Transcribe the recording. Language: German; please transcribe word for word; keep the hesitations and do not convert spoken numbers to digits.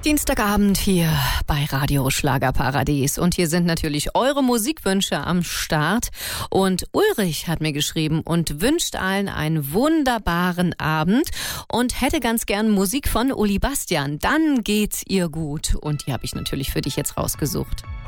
Dienstagabend hier bei Radio Schlagerparadies. Und hier sind natürlich eure Musikwünsche am Start. Und Ulrich hat mir geschrieben und wünscht allen einen wunderbaren Abend und hätte ganz gern Musik von Uli Bastian. Dann geht's ihr gut. Und die habe ich natürlich für dich jetzt rausgesucht.